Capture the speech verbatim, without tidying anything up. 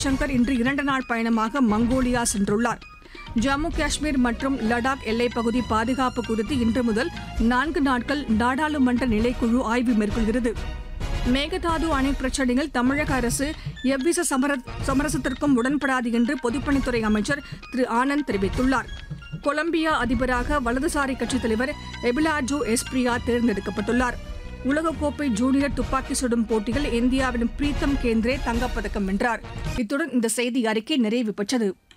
சங்கர் இன்று இரண்டு நாள் பயணமாக மங்கோலியா சென்றுள்ளார். ஜம்மு காஷ்மீர் மற்றும் லடாக் எல்லைப்பகுதி பாதுகாப்பு குறித்து இன்று முதல் நான்கு நாட்கள் நாடாளுமன்ற நிலைக்குழு ஆய்வு மேற்கொள்கிறது. மேகதாது அணை பிரச்சினையில் தமிழக அரசு எவ்வித சமர சமரசத்திற்கும் உடன்படாது என்று பொதுப்பணித்துறை அமைச்சர் திரு ஆனந்த் தெரிவித்துள்ளார். கொலம்பியா அதிபராக வலதுசாரி கட்சித் தலைவர் எபிலார்டோ எஸ்பிரியா தேர்ந்தெடுக்கப்பட்டுள்ளார். உலகக்கோப்பை ஜூனியர் துப்பாக்கி சுடும் போட்டியில் இந்தியாவின் பிரீத்தம் கேந்திரே தங்கப்பதக்கம் வென்றார். இத்துடன் இந்த செய்தி அறிக்கை நிறைவு பெற்றது.